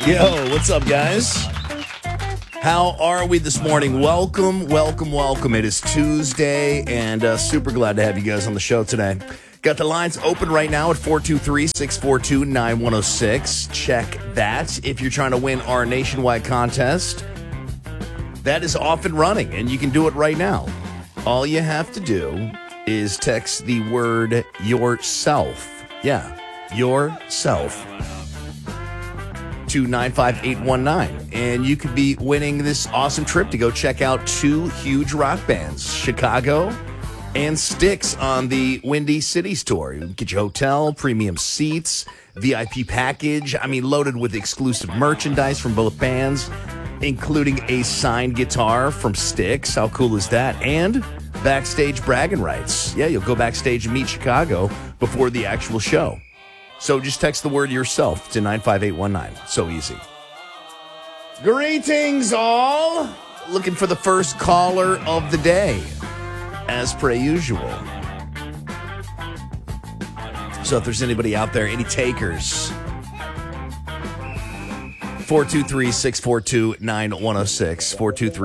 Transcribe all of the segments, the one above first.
Yo, what's up, guys? How are we this morning? Welcome. It is Tuesday, and super glad to have you guys on the show today. Got the lines open right now at 423-642-9106. Check that if you're trying to win our nationwide contest. That is off and running, and you can do it right now. All you have to do is text the word yourself. Yeah, yourself. To 95819, and you could be winning this awesome trip to go check out two huge rock bands, Chicago and Styx, on the Windy Cities tour. You get your hotel, premium seats, VIP package, loaded with exclusive merchandise from both bands, including a signed guitar from Styx. How cool is that? And backstage bragging rights. Yeah, you'll go backstage and meet Chicago before the actual show. So just text the word yourself to 95819. So easy. Greetings, all. Looking for the first caller of the day, as per usual. So if there's anybody out there, any takers, 423-642-9106.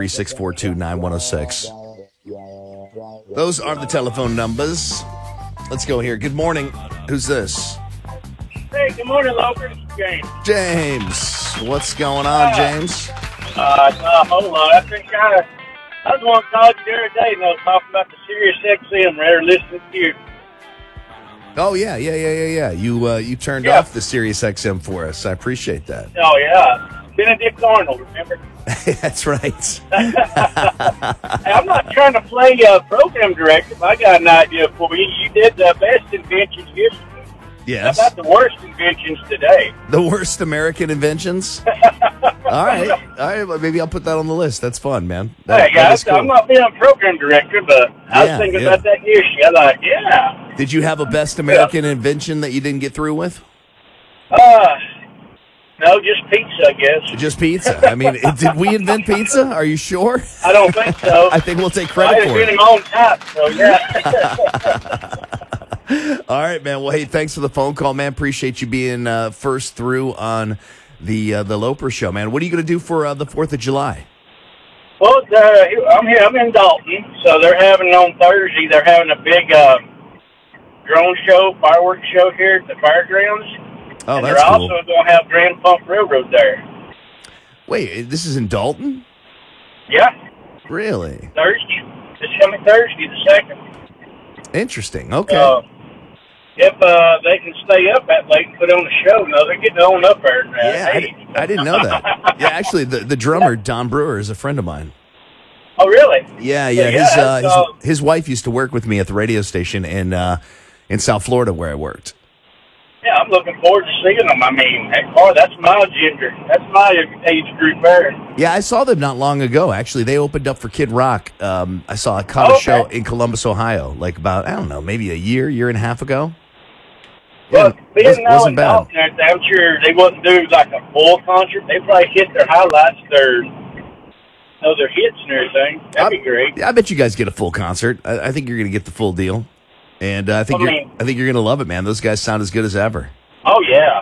423-642-9106. Those are the telephone numbers. Let's go here. Good morning. Who's this? Hey, good morning, Loper. This is James. James. What's going on, James? Not a whole lot. I was one calling you the other day, and I was talking about the Sirius XM. Rather listening to you. Oh, yeah. You turned off the Sirius XM for us. I appreciate that. Oh, yeah. Benedict Arnold, remember? That's right. Hey, I'm not trying to play program director, but I got an idea for you. You did the best inventions yesterday. Yes. How about the worst inventions today? The worst American inventions? All right. Well, maybe I'll put that on the list. That's fun, man. Hey, guys, cool. I'm not being a program director, but I was thinking about that issue. I thought, yeah. Did you have a best American invention that you didn't get through with? No, just pizza, I guess. Just pizza. Did we invent pizza? Are you sure? I don't think so. I think we'll take credit for it. I had on top, so yeah. All right, man. Well, hey, thanks for the phone call, man. Appreciate you being first through on the Loper Show, man. What are you going to do for the 4th of July? Well, I'm here. I'm in Dalton, so they're having on Thursday. They're having a big drone show, fireworks show here at the fairgrounds. Oh, and that's cool. They're also going to have Grand Funk Railroad there. Wait, this is in Dalton? Yeah. Really? Thursday. This coming Thursday, the 2nd. Interesting. Okay. If they can stay up that late and put on a show, no, they're getting on up there. Yeah, I didn't know that. Yeah, actually, the drummer, Don Brewer, is a friend of mine. Oh, really? Yeah. His wife used to work with me at the radio station in South Florida where I worked. Yeah, I'm looking forward to seeing them. That's my gender. That's my age group there. Yeah, I saw them not long ago, actually. They opened up for Kid Rock. I caught a show in Columbus, Ohio, like about, I don't know, maybe a year and a half ago. Well, wasn't bad. I'm sure they wouldn't do like a full concert. They probably hit their highlights, their hits and everything. That'd be great. I bet you guys get a full concert. I think you're going to get the full deal. And I think you're going to love it, man. Those guys sound as good as ever. Oh yeah.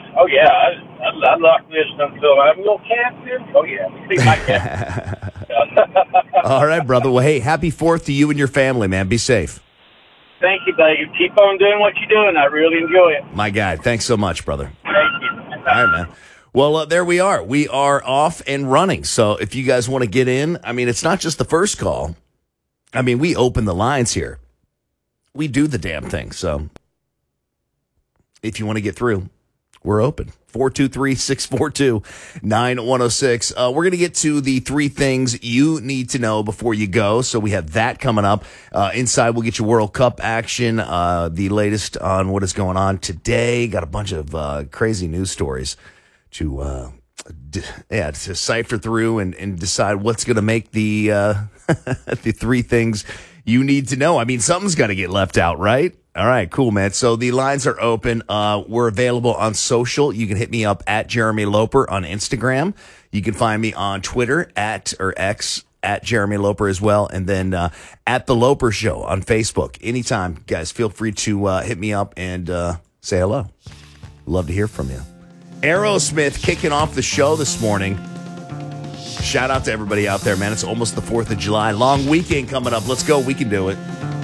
I like listening to them. I'm a little captain. Oh yeah, be my captain. All right, brother. Well, hey, happy 4th to you and your family, man. Be safe. Thank you, Dave. Keep on doing what you're doing. I really enjoy it. My guy. Thanks so much, brother. Thank you. All right, man. Well, there we are. We are off and running. So if you guys want to get in, it's not just the first call. We open the lines here. We do the damn thing. So if you want to get through, we're open. 423-642-9106. We're going to get to the 3 things you need to know before you go. So we have that coming up. Inside, we'll get you World Cup action, the latest on what is going on today. Got a bunch of crazy news stories to cipher through and decide what's going to make the the 3 things you need to know. Something's got to get left out, right? All right, cool, man. So the lines are open. We're available on social. You can hit me up at Jeremy Loper on Instagram. You can find me on Twitter at Jeremy Loper as well. And then at The Loper Show on Facebook. Anytime, guys, feel free to hit me up and say hello. Love to hear from you. Aerosmith kicking off the show this morning. Shout out to everybody out there, man. It's almost the 4th of July. Long weekend coming up. Let's go. We can do it.